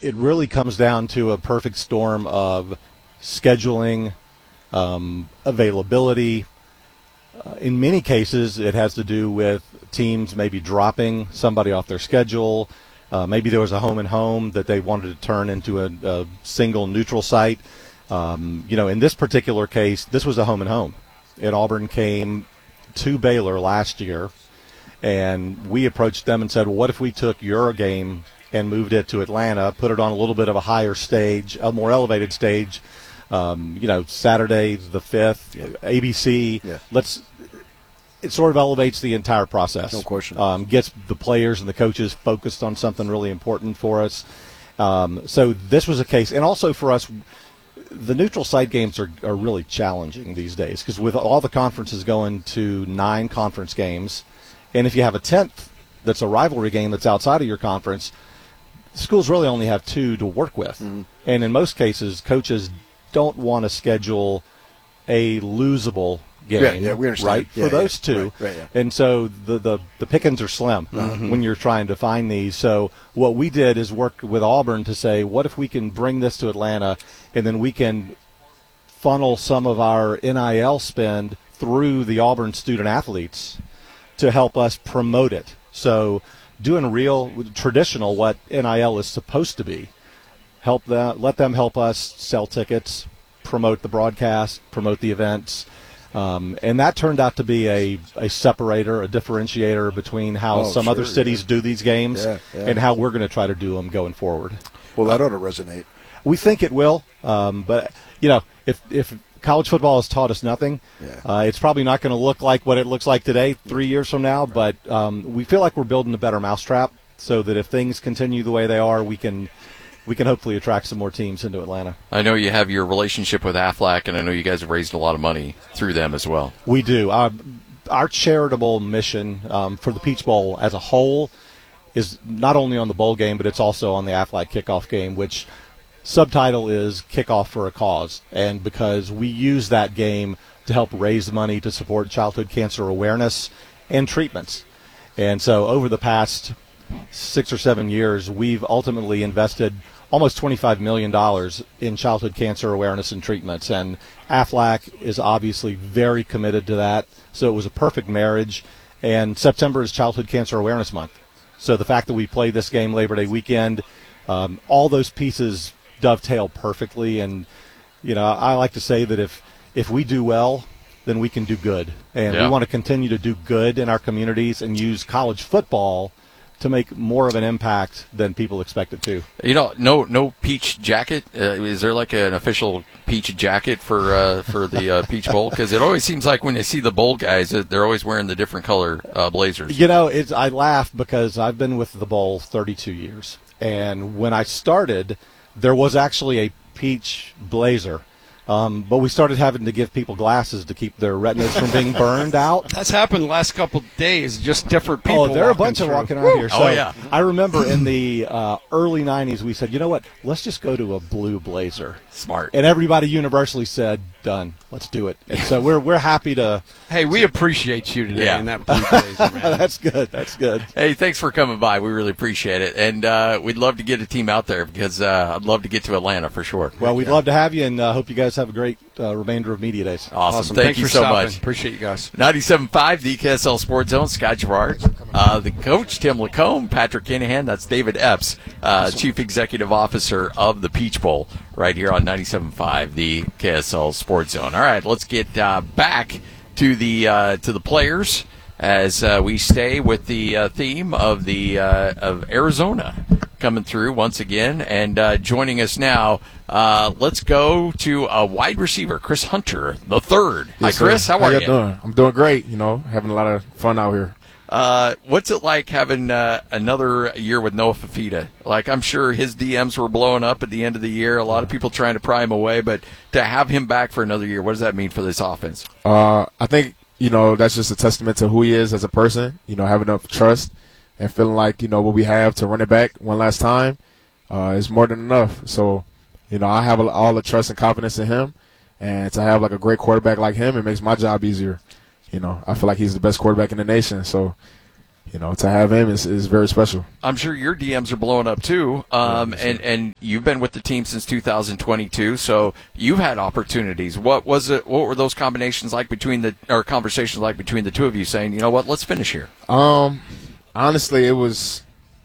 it really comes down to a perfect storm of scheduling, availability. In many cases, it has to do with teams maybe dropping somebody off their schedule. Maybe there was a home and home that they wanted to turn into a single neutral site. In this particular case, this was a home and home. And Auburn came to Baylor last year, and we approached them and said, well, what if we took your game and moved it to Atlanta, put it on a little bit of a higher stage, a more elevated stage, Saturday the 5th, ABC. Yeah. It sort of elevates the entire process. No question. Gets the players and the coaches focused on something really important for us. So this was a case. And also for us, the neutral site games are really challenging these days because with all the conferences going to 9 conference games, and if you have a 10th that's a rivalry game that's outside of your conference, schools really only have 2 to work with. Mm-hmm. And in most cases, coaches don't want to schedule a losable game, we understand. Right, for those 2. Right, yeah. And so the pickings are slim when you're trying to find these. So what we did is work with Auburn to say, what if we can bring this to Atlanta, and then we can funnel some of our NIL spend through the Auburn student athletes to help us promote it. So doing real traditional what NIL is supposed to be. Let them help us sell tickets, promote the broadcast, promote the events. And that turned out to be a separator, a differentiator between how other cities do these games and how we're going to try to do them going forward. Well, that ought to resonate. We think it will. But, if college football has taught us nothing, it's probably not going to look like what it looks like today 3 years from now. But we feel like we're building a better mousetrap so that if things continue the way they are, we can hopefully attract some more teams into Atlanta. I know you have your relationship with Aflac, and I know you guys have raised a lot of money through them as well. We do. Our charitable mission for the Peach Bowl as a whole is not only on the bowl game, but it's also on the Aflac kickoff game, which subtitle is Kickoff for a Cause. And because we use that game to help raise money to support childhood cancer awareness and treatments. And so over the past 6 or 7 years, we've ultimately invested almost $25 million in childhood cancer awareness and treatments. And Aflac is obviously very committed to that. So it was a perfect marriage. And September is Childhood Cancer Awareness Month. So the fact that we play this game Labor Day weekend, all those pieces dovetail perfectly. And, I like to say that if we do well, then we can do good. And we want to continue to do good in our communities and use college football to make more of an impact than people expect it to. No peach jacket. Is there like an official peach jacket for the Peach Bowl? Because it always seems like when you see the bowl guys, they're always wearing the different color blazers. I laugh because I've been with the bowl 32 years, and when I started, there was actually a peach blazer. But we started having to give people glasses to keep their retinas from being burned out. That's happened the last couple of days, just different people. Oh, there are a bunch of walking around here. So I remember in the early 90s, we said, you know what, let's just go to a blue blazer. Smart. And everybody universally said, done, let's do it. And so we're happy to. Hey, we appreciate you today in that blue blazer, man. That's good. Hey, thanks for coming by. We really appreciate it. And we'd love to get a team out there because I'd love to get to Atlanta for sure. Well, we'd love to have you, and hope you guys have a great remainder of Media Days. Awesome. Thanks you for so stopping. much. Appreciate you guys. 97.5, the KSL Sports Zone, Scott Gerard, the coach, Tim Lacombe, Patrick Kinahan, that's David Epps, Chief Executive Officer of the Peach Bowl, right here on 97.5, the KSL Sports Zone. All right, let's get back to the players as we stay with the theme of of Arizona coming through once again, and joining us now. Let's go to a wide receiver, Chris Hunter, the third. Yes, Hi, Chris. sir. How are you? Doing? I'm doing great. Having a lot of fun out here. What's it like having another year with Noah Fifita? Like, I'm sure his DMs were blowing up at the end of the year. A lot of people trying to pry him away, but to have him back for another year, what does that mean for this offense? I think, that's just a testament to who he is as a person, having enough trust and feeling like, what we have to run it back one last time is more than enough. So, I have all the trust and confidence in him, and to have like a great quarterback like him, it makes my job easier. I feel like he's the best quarterback in the nation. So, to have him is very special. I'm sure your DMs are blowing up too. And you've been with the team since 2022, so you've had opportunities. What were those conversations like between the two of you saying, you know what, let's finish here? Honestly, it was,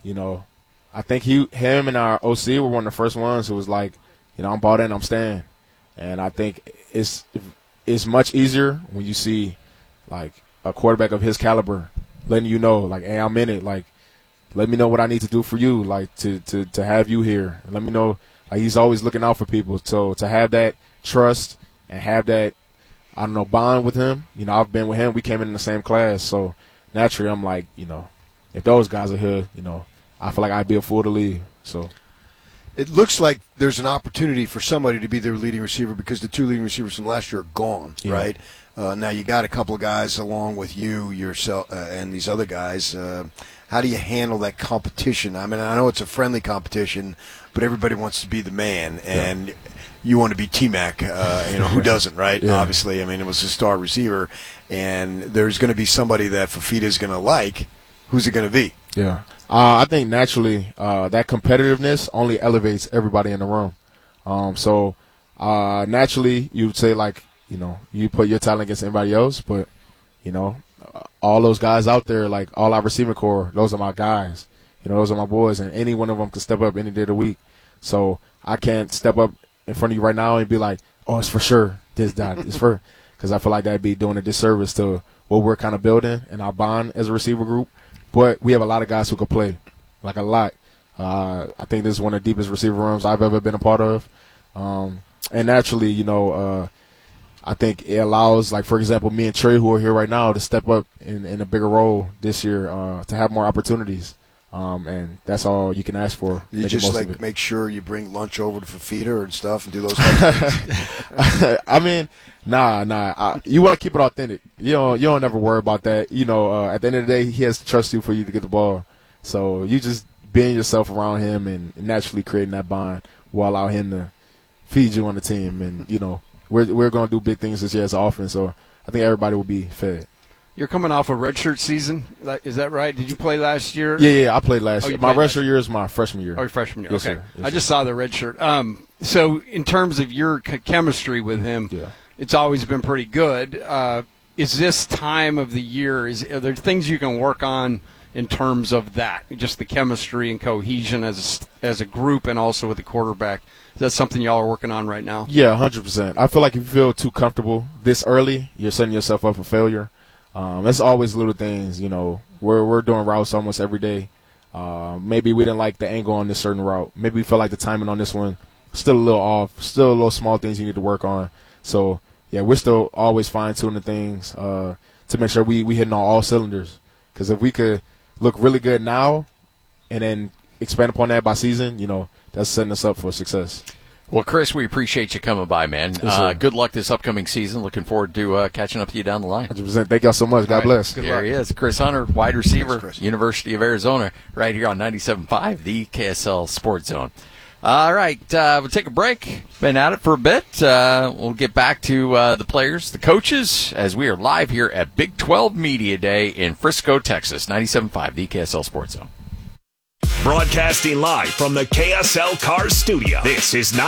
I think him and our OC were one of the first ones who was like, I'm bought in, I'm staying. And I think it's much easier when you see like a quarterback of his caliber letting you know, like, hey, I'm in it. Like, let me know what I need to do for you, like, to have you here. Let me know. Like, he's always looking out for people. So to have that trust and have that, bond with him, I've been with him. We came in the same class. So naturally, I'm like, if those guys are here, I feel like I'd be a fool to leave. So it looks like there's an opportunity for somebody to be their leading receiver because the two leading receivers from last year are gone, right? Now you got a couple of guys along with you, yourself, and these other guys. How do you handle that competition? I mean, I know it's a friendly competition, but everybody wants to be the man, and you want to be T-Mac. Who doesn't, right? Yeah. Obviously, I mean, it was a star receiver, and there's going to be somebody that Fifita is going to like. Who's it going to be? Yeah. I think naturally that competitiveness only elevates everybody in the room. So naturally you would say, like, you put your talent against anybody else, but, all those guys out there, like all our receiving core, those are my guys. Those are my boys, and any one of them can step up any day of the week. So I can't step up in front of you right now and be like, oh, it's for sure this, that, it's for – because I feel like that'd be doing a disservice to what we're kind of building and our bond as a receiver group. But we have a lot of guys who can play, like a lot. I think this is one of the deepest receiver rooms I've ever been a part of. And naturally, I think it allows, like, for example, me and Trey, who are here right now, to step up in a bigger role this year, to have more opportunities. And that's all you can ask for. You just, like, make sure you bring lunch over to Fifita and stuff and do those types of things? I mean, nah. You want to keep it authentic. You don't ever worry about that. At the end of the day, he has to trust you for you to get the ball. So you just being yourself around him and naturally creating that bond will allow him to feed you on the team. And, we're going to do big things this year as an offense. So I think everybody will be fed. You're coming off a redshirt season. Is that right? Did you play last year? Yeah, I played last year. My redshirt year is my freshman year. Oh, your freshman year. Yes, okay. Sir. Yes, I just saw the redshirt. So in terms of your chemistry with him, it's always been pretty good. Is this time of the year, are there things you can work on in terms of that, just the chemistry and cohesion as a group and also with the quarterback? Is that something y'all are working on right now? Yeah, 100%. I feel like if you feel too comfortable this early, you're setting yourself up for failure. That's always little things, We're doing routes almost every day. Maybe we didn't like the angle on this certain route. Maybe we felt like the timing on this one still a little off. Still a little small things you need to work on. So, yeah, we're still always fine-tuning things to make sure we hitting on all cylinders. Because if we could look really good now and then expand upon that by season, that's setting us up for success. Well, Chris, we appreciate you coming by, man. Yes, good luck this upcoming season. Looking forward to catching up with you down the line. 100%. Thank y'all so much. God bless. There he is. Chris Hunter, wide receiver, University of Arizona, right here on 97.5, the KSL Sports Zone. All right, we'll take a break. Been at it for a bit. We'll get back to the players, the coaches, as we are live here at Big 12 Media Day in Frisco, Texas. 97.5, the KSL Sports Zone. Broadcasting live from the KSL Cars Studio. This is